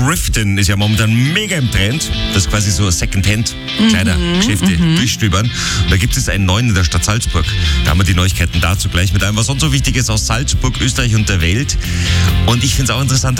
Thriften ist ja momentan mega im Trend. Das ist quasi so Second-Hand-Kleidergeschäfte durchstöbern. Und da gibt es einen neuen in der Stadt Salzburg. Da haben wir die Neuigkeiten dazu gleich mit einem, was sonst so wichtig ist aus Salzburg, Österreich und der Welt. Und ich finde es auch interessant,